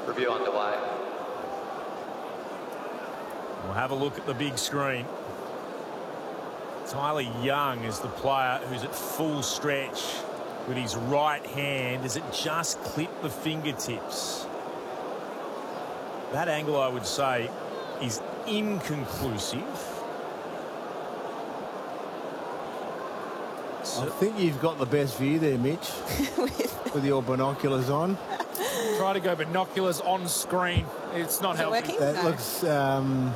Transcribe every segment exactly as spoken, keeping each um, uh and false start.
Review underway. We'll have a look at the big screen. Tyler Young is the player who's at full stretch with his right hand. Does it just clip the fingertips? That angle, I would say, is inconclusive. So I think you've got the best view there, Mitch, with your binoculars on. Try to go binoculars on screen. It's not Is it helping. working? That No. looks... Um,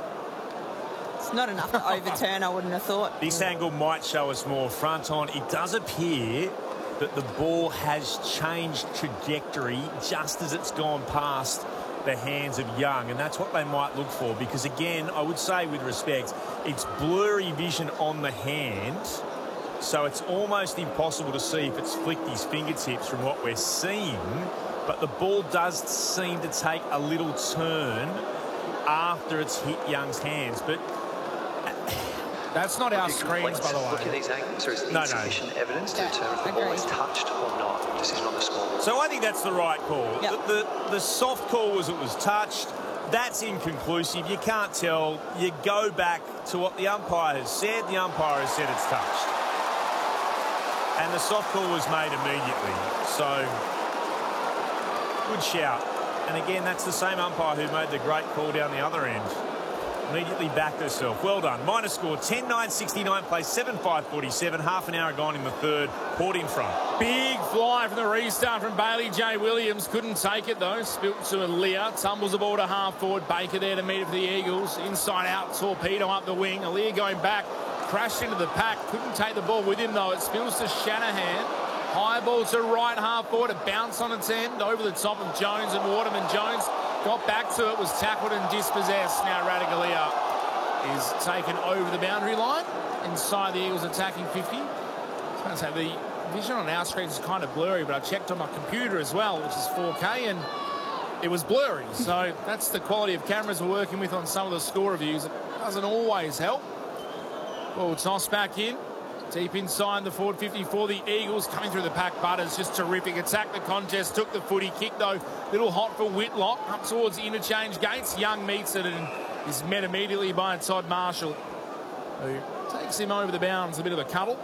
It's not enough to overturn, I wouldn't have thought. This angle might show us more front on. It does appear that the ball has changed trajectory just as it's gone past the hands of Young, and that's what they might look for, because again, I would say with respect, it's blurry vision on the hand, so it's almost impossible to see if it's flicked his fingertips from what we're seeing, but the ball does seem to take a little turn after it's hit Young's hands. But that's not our screens, by the way. Look at these angles. There is No, no. insufficient evidence to Yeah, determine if the ball agreed. is touched or not. Decision on the scoreboard. So I think that's the right call. Yep. The, the, the soft call was it was touched. That's inconclusive. You can't tell. You go back to what the umpire has said. The umpire has said it's touched. And the soft call was made immediately. So, good shout. And again, that's the same umpire who made the great call down the other end. Immediately backed herself. Well done. Minor score ten nine sixty-nine, plays seven five forty-seven. Half an hour gone in the third. Port in front. Big fly from the restart from Bailey J. Williams. Couldn't take it, though. Spilt to Aaliyah. Tumbles the ball to half forward. Baker there to meet it for the Eagles. Inside out. Torpedo up the wing. Aaliyah going back. Crashed into the pack. Couldn't take the ball with him, though. It spills to Shanahan. High ball to right half forward. A bounce on its end. Over the top of Jones and Waterman. Jones got back to it. Was tackled and dispossessed. Now Ratugolea is taken over the boundary line. Inside the Eagles attacking fifty. I was going to say, the vision on our screen is kind of blurry, but I checked on my computer as well, which is four K, and it was blurry. So that's the quality of cameras we're working with on some of the score reviews. It doesn't always help. Well, toss back in. Deep inside the forward fifty for the Eagles. Coming through the pack, Butters just terrific. Attacked the contest, took the footy. Kick, though, little hot for Whitlock. Up towards interchange gates. Young meets it and is met immediately by Todd Marshall, who takes him over the bounds. A bit of a cuddle.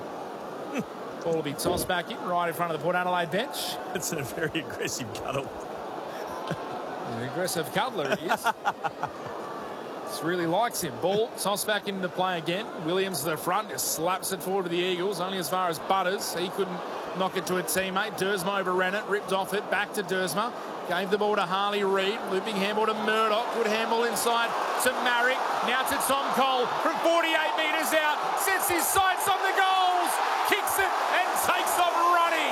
Ball will be tossed back in right in front of the Port Adelaide bench. It's a very aggressive cuddle. An aggressive cuddler he is. Just really likes him. Ball tossed back into play again. Williams to the front, just slaps it forward to the Eagles, only as far as Butters. He couldn't knock it to a teammate. Dersma overran it, ripped off it, back to Dersma. Gave the ball to Harley Reid. Looping handball to Murdoch. Good handball inside to Marrick. Now to Tom Cole from forty-eight metres out. Sets his sights on the goals. Kicks it and takes off running.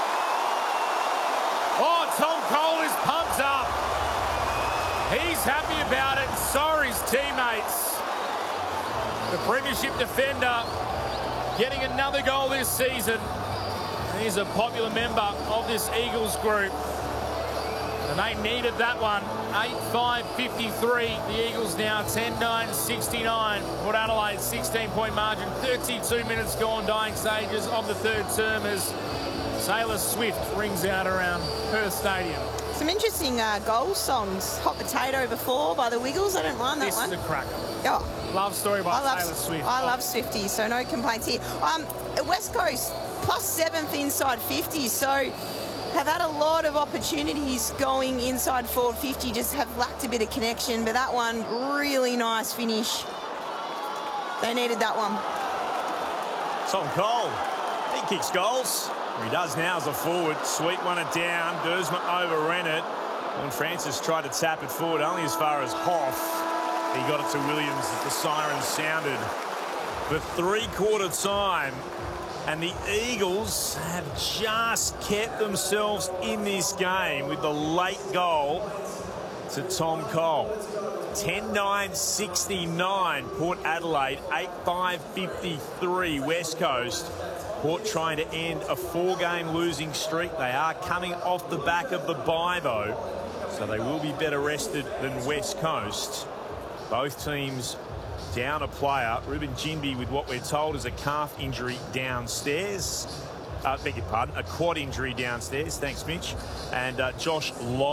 Oh, Tom Cole is pumped up. He's happy about it. So are his teammates. The premiership defender getting another goal this season. He's a popular member of this Eagles group. And they needed that one. eight five fifty-three. The Eagles now ten nine sixty-nine. Port Adelaide sixteen point margin. thirty-two minutes gone, dying stages of the third term as Taylor Swift rings out around Perth Stadium. Some interesting uh, goal songs. Hot Potato before by the Wiggles. I don't mind that This one. is a cracker. Oh, Love story by I love, Taylor Swift. I Oh. love Swifties, so no complaints here. Um, West Coast plus seventh inside fifty, so have had a lot of opportunities going inside forward fifty, just have lacked a bit of connection, but that one, really nice finish. They needed that one. Tom Cole, he kicks goals. He does now as a forward. Sweet one it down. Dersma overran it. And Francis tried to tap it forward only as far as Hoff. He got it to Williams as the siren sounded. The three-quarter time. And the Eagles have just kept themselves in this game with the late goal to Tom Cole. ten nine sixty-nine, Port Adelaide, eight five fifty-three, West Coast. Port trying to end a four-game losing streak. They are coming off the back of the bye, though, so they will be better rested than West Coast. Both teams down a player. Ruben Ginbey with what we're told is a calf injury downstairs. Uh, beg your pardon, a quad injury downstairs. Thanks, Mitch. And uh, Josh Long.